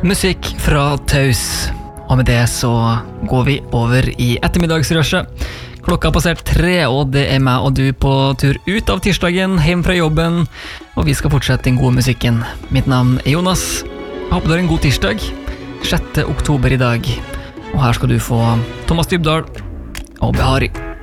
Musikk fra Taus. Og med det så går vi over i ettermiddagsrushet. Klokka har passert 3, og det er meg og du på tur ut av tirsdagen, hjem fra jobben, og vi skal fortsette den gode musikken. Mitt navn er Jonas. Jeg håper du har en god tirsdag. 6. oktober i dag. Og her skal du få Thomas Dybdahl og Behari.